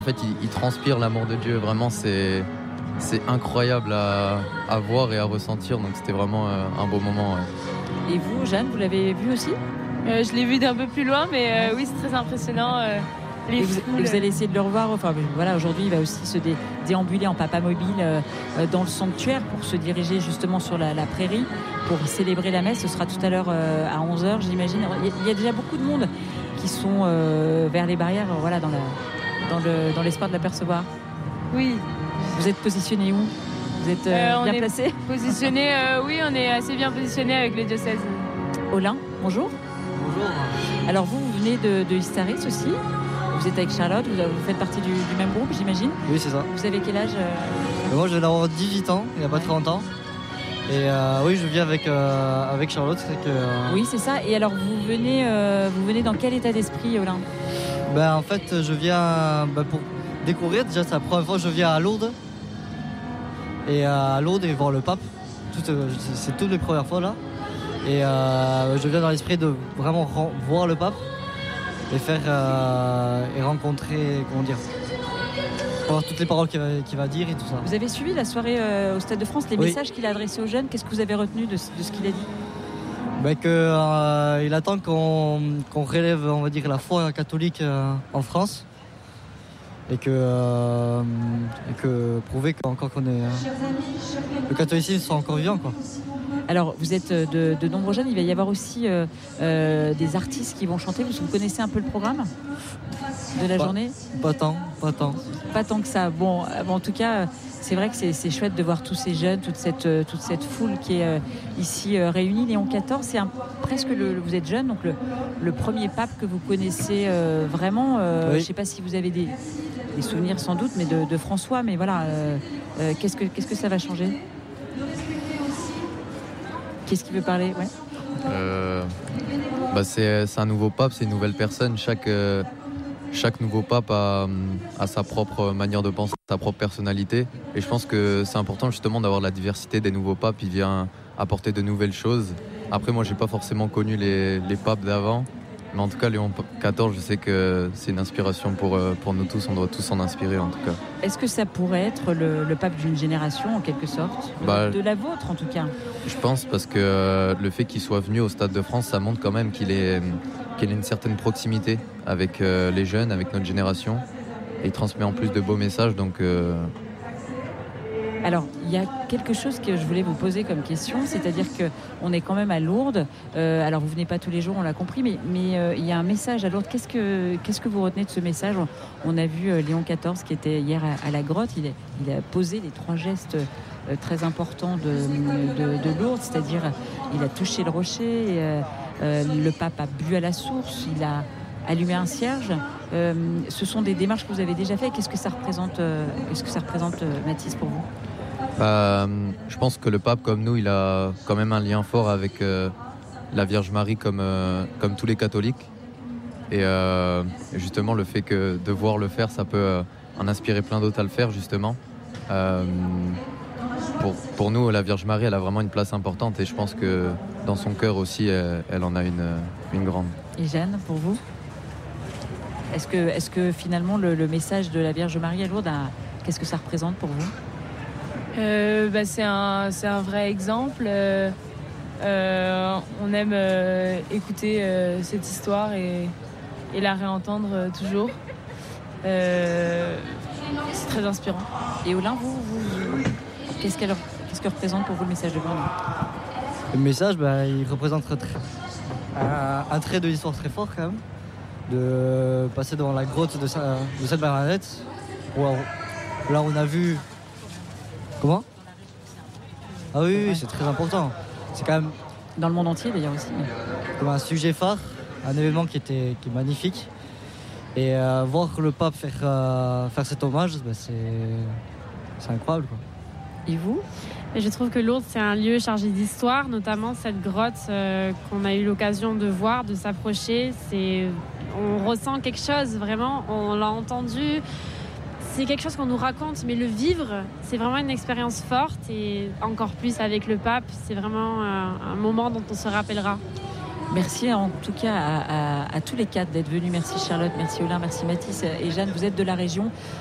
En fait, il transpire l'amour de Dieu. Vraiment, c'est incroyable à voir et à ressentir. Donc, c'était vraiment un beau moment. Ouais. Et vous, Jeanne, vous l'avez vu aussi ? Je l'ai vu d'un peu plus loin, mais oui, c'est très impressionnant. Et vous allez essayer de le revoir. Enfin, voilà, aujourd'hui, il va aussi se déambuler en papa mobile dans le sanctuaire pour se diriger justement sur la prairie pour célébrer la messe. Ce sera tout à l'heure à 11h, j'imagine. Il y a déjà beaucoup de monde qui sont vers les barrières, voilà, dans l'espoir de l'apercevoir. Oui. Vous êtes positionné où ? Vous êtes bien placé ? Positionné, oui, on est assez bien positionné avec le diocèse. Olin, bonjour. Bonjour. Alors vous venez de Istaris aussi. Vous êtes avec Charlotte, vous faites partie du même groupe, j'imagine ? Oui, c'est ça. Vous avez quel âge ? Moi, je viens d'avoir 18 ans, il n'y a pas très longtemps. Et oui, je viens avec Charlotte. Oui, c'est ça. Et alors, vous venez dans quel état d'esprit, Olin ? En fait, je viens pour découvrir. Déjà, c'est la première fois que je viens à Lourdes. Et à Lourdes et voir le pape. C'est toutes les premières fois là. Et je viens dans l'esprit de vraiment voir le pape. Et faire et rencontrer, voir toutes les paroles qu'il va dire et tout ça. Vous avez suivi la soirée au Stade de France, les messages qu'il a adressés aux jeunes. Qu'est-ce que vous avez retenu de ce qu'il a dit ? Il attend qu'on relève, on va dire, la foi catholique en France et que prouver qu'encore le catholicisme soit encore vivant, quoi. Alors, vous êtes de nombreux jeunes. Il va y avoir aussi des artistes qui vont chanter. Vous connaissez un peu le programme de la journée ? Pas tant. Pas tant que ça. Bon, en tout cas, c'est vrai que c'est chouette de voir tous ces jeunes, toute cette foule qui est ici réunie. Léon XIV, c'est presque vous êtes jeune, donc le premier pape que vous connaissez vraiment. Oui. Je ne sais pas si vous avez des souvenirs sans doute, mais de François. Mais voilà, qu'est-ce que ça va changer ? Qu'est-ce qu'il veut parler ? C'est un nouveau pape, c'est une nouvelle personne. Chaque nouveau pape a sa propre manière de penser, sa propre personnalité. Et je pense que c'est important justement d'avoir la diversité des nouveaux papes. Il vient apporter de nouvelles choses. Après, moi, j'ai pas forcément connu les papes d'avant. Mais en tout cas, Léon XIV, je sais que c'est une inspiration pour nous tous. On doit tous s'en inspirer, en tout cas. Est-ce que ça pourrait être le pape d'une génération, en quelque sorte ? De la vôtre, en tout cas ? Je pense, parce que le fait qu'il soit venu au Stade de France, ça montre quand même qu'il a une certaine proximité avec les jeunes, avec notre génération. Et il transmet en plus de beaux messages, donc... Alors, il y a quelque chose que je voulais vous poser comme question, c'est-à-dire qu'on est quand même à Lourdes. Alors, vous venez pas tous les jours, on l'a compris, mais il y a un message à Lourdes. Qu'est-ce que vous retenez de ce message ? On a vu Léon XIV qui était hier à la grotte. Il a posé les 3 gestes très importants de Lourdes, c'est-à-dire il a touché le rocher, le pape a bu à la source, il a allumé un cierge. Ce sont des démarches que vous avez déjà faites. Qu'est-ce que ça représente, Mathis, pour vous ? Je pense que le pape, comme nous, il a quand même un lien fort avec la Vierge Marie, comme tous les catholiques. Et justement, le fait que de voir le faire, ça peut en inspirer plein d'autres à le faire, justement. Pour nous, la Vierge Marie, elle a vraiment une place importante. Et je pense que dans son cœur aussi, elle en a une grande. Et Jeanne, pour vous ? Est-ce que finalement, le message de la Vierge Marie à Lourdes, qu'est-ce que ça représente pour vous ? C'est un vrai exemple. On aime écouter cette histoire et la réentendre toujours. C'est très inspirant. Et Olin, vous qu'est-ce que représente pour vous le message de Lourdes ? Le message, il représente un trait de l'histoire très fort quand même. De passer devant la grotte de Sainte-Bernadette, là on a vu... Comment ? Ah oui, c'est très important. C'est quand même... Dans le monde entier d'ailleurs aussi. Comme un sujet phare, un événement qui est magnifique. Et voir le pape faire cet hommage, c'est incroyable, quoi. Et vous ? Je trouve que Lourdes, c'est un lieu chargé d'histoire, notamment cette grotte qu'on a eu l'occasion de voir, de s'approcher. On ressent quelque chose, vraiment, on l'a entendu. C'est quelque chose qu'on nous raconte, mais le vivre, c'est vraiment une expérience forte. Et encore plus avec le pape, c'est vraiment un moment dont on se rappellera. Merci en tout cas à tous les quatre d'être venus. Merci Charlotte, merci Olin, merci Mathis et Jeanne. Vous êtes de la région.